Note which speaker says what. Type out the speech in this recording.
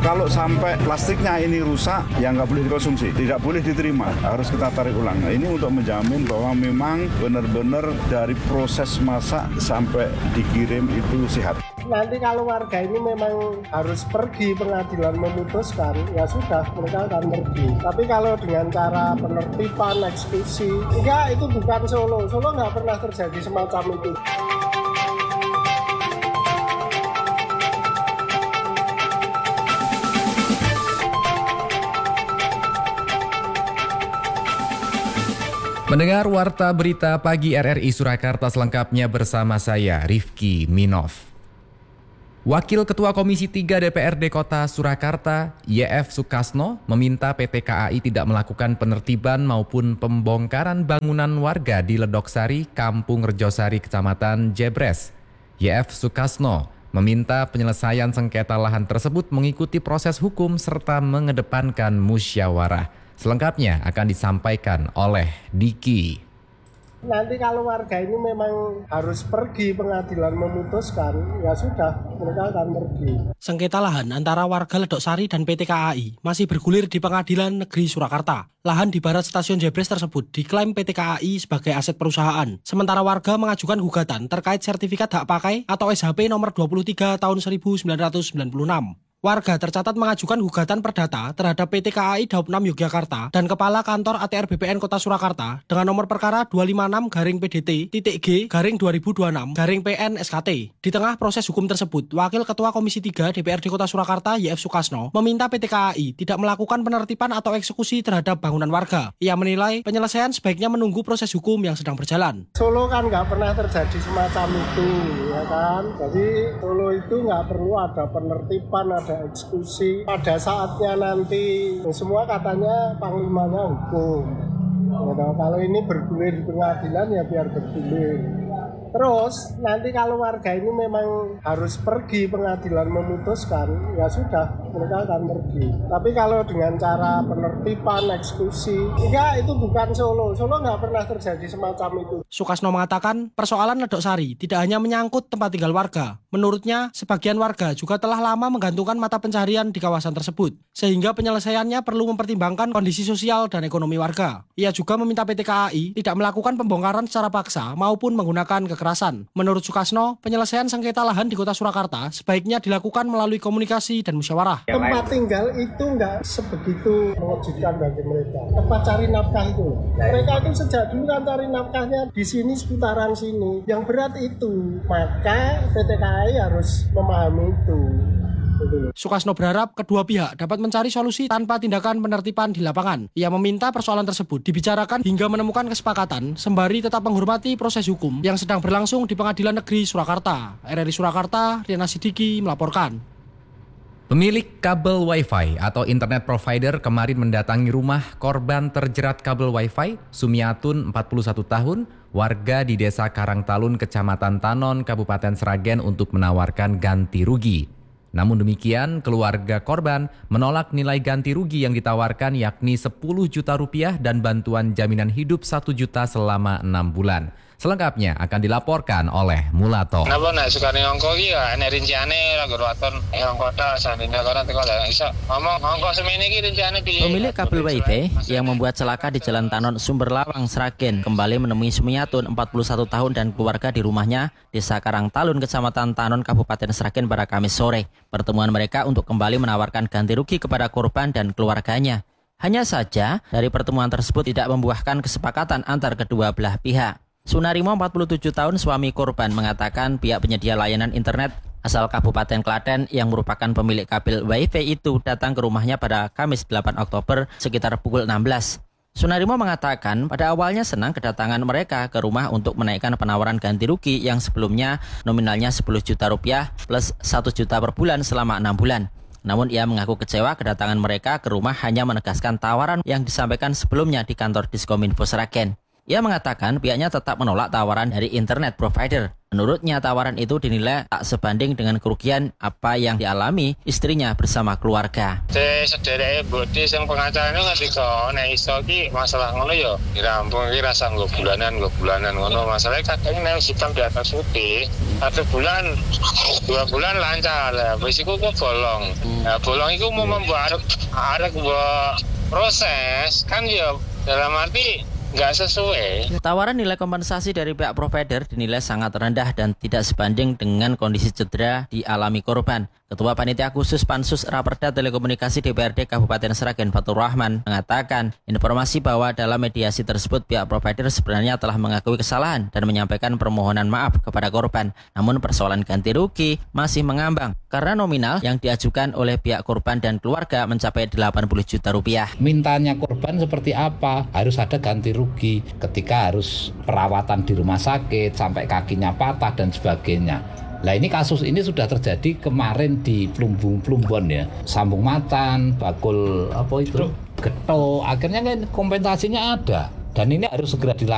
Speaker 1: Kalau sampai plastiknya ini rusak, ya nggak boleh dikonsumsi, tidak boleh diterima, harus kita tarik ulang. Nah, ini untuk menjamin bahwa memang benar-benar dari proses masak sampai dikirim itu sehat.
Speaker 2: Nanti kalau warga ini memang harus pergi pengadilan memutuskan, ya sudah mereka akan pergi. Tapi kalau dengan cara penertiban, eksekusi, enggak, itu bukan Solo. Solo nggak pernah terjadi semacam itu.
Speaker 3: Mendengar Warta Berita Pagi RRI Surakarta selengkapnya bersama saya, Rifki Minov. Wakil Ketua Komisi 3 DPRD Kota Surakarta, YF Sukasno, meminta PT KAI tidak melakukan penertiban maupun pembongkaran bangunan warga di Ledoksari, Kampung Rejosari, Kecamatan Jebres. YF Sukasno meminta penyelesaian sengketa lahan tersebut mengikuti proses hukum serta mengedepankan musyawarah. Selengkapnya akan disampaikan oleh Diki.
Speaker 2: Nanti kalau warga ini memang harus pergi pengadilan memutuskan, ya sudah mereka akan pergi.
Speaker 4: Sengketa lahan antara warga Ledoksari dan PT KAI masih bergulir di Pengadilan Negeri Surakarta. Lahan di barat stasiun Jebres tersebut diklaim PT KAI sebagai aset perusahaan. Sementara warga mengajukan gugatan terkait sertifikat hak pakai atau SHP nomor 23 tahun 1996. Warga tercatat mengajukan gugatan perdata terhadap PT KAI Daup 6 Yogyakarta dan Kepala Kantor ATR BPN Kota Surakarta dengan nomor perkara 256-PDT-G-2026-PN SKT. Di tengah proses hukum tersebut, Wakil Ketua Komisi 3 DPRD Kota Surakarta YF Sukasno meminta PT KAI tidak melakukan penertiban atau eksekusi terhadap bangunan warga. Ia menilai penyelesaian sebaiknya menunggu proses hukum yang sedang berjalan.
Speaker 2: Solo kan nggak pernah terjadi semacam itu, ya kan? Jadi Solo itu nggak perlu ada penertiban, ada eksekusi. Pada saatnya nanti semua katanya panglimanya hukum. Kalau ini bergulir di pengadilan ya biar bergulir. Terus nanti kalau warga ini memang harus pergi pengadilan memutuskan, ya sudah mereka akan pergi. Tapi kalau dengan cara penertiban, eksekusi, enggak, itu bukan Solo. Solo nggak pernah terjadi semacam itu.
Speaker 4: Sukasno mengatakan persoalan Ledoksari tidak hanya menyangkut tempat tinggal warga. Menurutnya, sebagian warga juga telah lama menggantungkan mata pencaharian di kawasan tersebut, sehingga penyelesaiannya perlu mempertimbangkan kondisi sosial dan ekonomi warga. Ia juga meminta PT KAI tidak melakukan pembongkaran secara paksa maupun menggunakan kekerasan. Menurut Sukasno, penyelesaian sengketa lahan di Kota Surakarta sebaiknya dilakukan melalui komunikasi dan musyawarah.
Speaker 2: Tempat tinggal itu nggak sebegitu mengejutkan bagi mereka. Tempat cari nafkah itu. Mereka itu sejak dulu kan cari nafkahnya di sini, seputaran sini. Yang berat itu. Maka PT KAI harus memahami itu.
Speaker 4: Sukasno berharap kedua pihak dapat mencari solusi tanpa tindakan penertiban di lapangan. Ia meminta persoalan tersebut dibicarakan hingga menemukan kesepakatan sembari tetap menghormati proses hukum yang sedang berlangsung di Pengadilan Negeri Surakarta. RRI Surakarta, Riana Sidiki melaporkan.
Speaker 3: Pemilik kabel Wi-Fi atau internet provider kemarin mendatangi rumah korban terjerat kabel Wi-Fi, Sumiatun 41 tahun, warga di Desa Karangtalun, Kecamatan Tanon, Kabupaten Sragen untuk menawarkan ganti rugi. Namun demikian, keluarga korban menolak nilai ganti rugi yang ditawarkan yakni 10 juta rupiah dan bantuan jaminan hidup 1 juta selama 6 bulan. Selengkapnya akan dilaporkan oleh Mulato.
Speaker 5: Napa nek sukane angka iki ya enek rinciane ra ruwaton angkota sandine kono teko lek iso ngomong angka semene iki rinciane piye.
Speaker 6: Pemilik kabel Wi-Fi yang membuat celaka di Jalan Tanon Sumberlawang Sragen kembali menemui Sumiatun 41 tahun dan keluarga di rumahnya Desa Karangtalun Kecamatan Tanon Kabupaten Sragen pada Kamis sore. Pertemuan mereka untuk kembali menawarkan ganti rugi kepada korban dan keluarganya. Hanya saja dari pertemuan tersebut tidak membuahkan kesepakatan antar kedua belah pihak. Sunarimo 47 tahun suami korban mengatakan pihak penyedia layanan internet asal Kabupaten Klaten yang merupakan pemilik kabel Wi-Fi itu datang ke rumahnya pada Kamis 8 Oktober sekitar pukul 16. Sunarimo mengatakan pada awalnya senang kedatangan mereka ke rumah untuk menaikkan penawaran ganti rugi yang sebelumnya nominalnya 10 juta rupiah plus 1 juta per bulan selama 6 bulan. Namun ia mengaku kecewa kedatangan mereka ke rumah hanya menegaskan tawaran yang disampaikan sebelumnya di kantor Diskominfo Sragen. Ia mengatakan pihaknya tetap menolak tawaran dari internet provider. Menurutnya tawaran itu dinilai tak sebanding dengan kerugian apa yang dialami istrinya bersama keluarga.
Speaker 5: Sedereke bodi sing pengacarane ngendika nek iso ki masalah ngono ya dirampung iki rasa nggo bulanan ngono. Masalahnya kadang nek hitam di atas putih 1 bulan 2 bulan lancar lah wis iku kok bolong. Nah, bolong iku mau membuat arek proses kan ya dalam arti nggak sesuai.
Speaker 6: Tawaran nilai kompensasi dari pihak provider dinilai sangat rendah dan tidak sebanding dengan kondisi cedera dialami korban. Ketua Panitia Khusus Pansus Raperda Telekomunikasi DPRD Kabupaten Sragen Fatur Rahman mengatakan informasi bahwa dalam mediasi tersebut pihak provider sebenarnya telah mengakui kesalahan dan menyampaikan permohonan maaf kepada korban. Namun persoalan ganti rugi masih mengambang karena nominal yang diajukan oleh pihak korban dan keluarga mencapai 80 juta rupiah.
Speaker 7: Mintanya korban seperti apa? Harus ada ganti rugi ketika harus perawatan di rumah sakit sampai kakinya patah dan sebagainya. Nah ini kasus ini sudah terjadi kemarin di Plumbon ya, Sambung Matan, Bakul getok, akhirnya kan kompensasinya ada dan ini harus segera dilakukan.